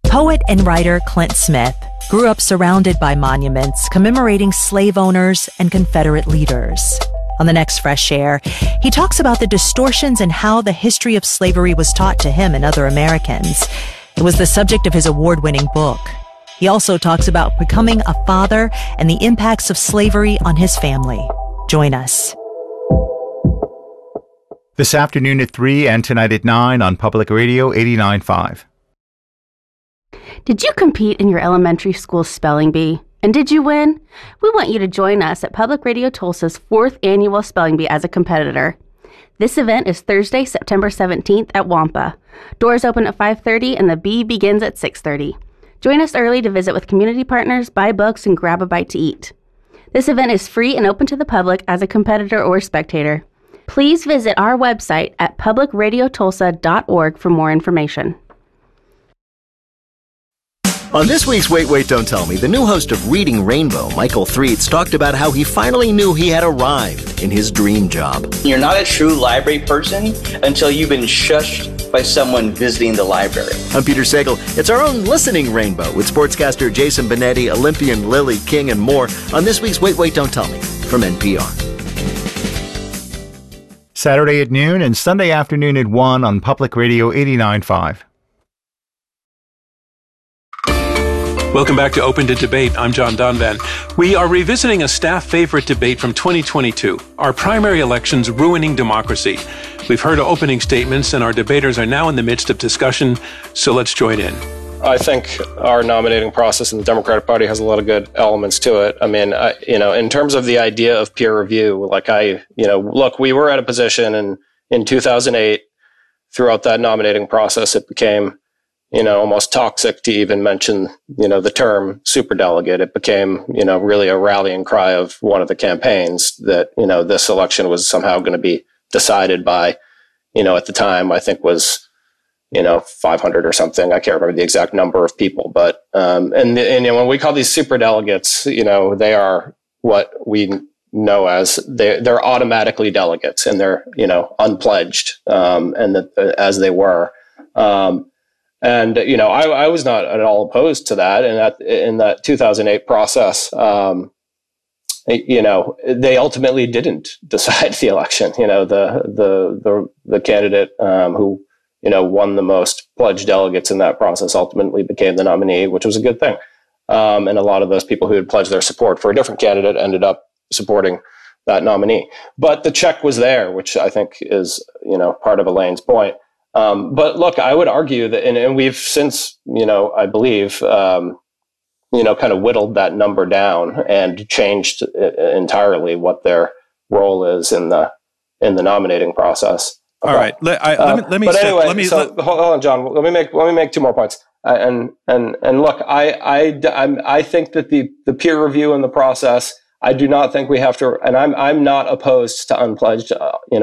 Poet and writer Clint Smith grew up surrounded by monuments commemorating slave owners and Confederate leaders. On the next Fresh Air, he talks about the distortions in how the history of slavery was taught to him and other Americans. It was the subject of his award-winning book. He also talks about becoming a father and the impacts of slavery on his family. Join us. This afternoon at 3 and tonight at 9 on Public Radio 89.5. Did you compete in your elementary school spelling bee? And did you win? We want you to join us at Public Radio Tulsa's 4th annual spelling bee as a competitor. This event is Thursday, September 17th at Wampa. Doors open at 5:30 and the bee begins at 6:30. Join us early to visit with community partners, buy books, and grab a bite to eat. This event is free and open to the public as a competitor or spectator. Please visit our website at publicradiotulsa.org for more information. On this week's Wait, Wait, Don't Tell Me, the new host of Reading Rainbow, Michael Threets, talked about how he finally knew he had arrived in his dream job. You're not a true library person until you've been shushed by someone visiting the library. I'm Peter Sagal. It's our own Listening Rainbow with sportscaster Jason Benetti, Olympian Lily King, and more on this week's Wait, Wait, Don't Tell Me from NPR. Saturday at noon and Sunday afternoon at 1 on Public Radio 89.5. Welcome back to Open to Debate. I'm John Donvan. We are revisiting a staff favorite debate from 2022, our primary elections ruining democracy. We've heard opening statements and our debaters are now in the midst of discussion, so let's join in. I think our nominating process in the Democratic Party has a lot of good elements to it. I mean, in terms of the idea of peer review, look, we were at a position in 2008, throughout that nominating process, it became almost toxic to even mention, the term superdelegate. It became, really a rallying cry of one of the campaigns that, this election was somehow going to be decided by, at the time, I think was, 500 or something. I can't remember the exact number of people, but, and when we call these superdelegates, they are what we know as they're automatically delegates and they're, unpledged, as they were. And, I was not at all opposed to that. And in that 2008 process, they ultimately didn't decide the election. The candidate who, won the most pledged delegates in that process ultimately became the nominee, which was a good thing. And a lot of those people who had pledged their support for a different candidate ended up supporting that nominee. But the check was there, which I think is, part of Elaine's point. But look, I would argue that, and we've since, I believe, kind of whittled that number down and changed entirely what their role is in the nominating process. All right. Let me. Hold on, John. Let me make two more points. And look, I think that the peer review in the process, I do not think we have to, and I'm not opposed to unpledged,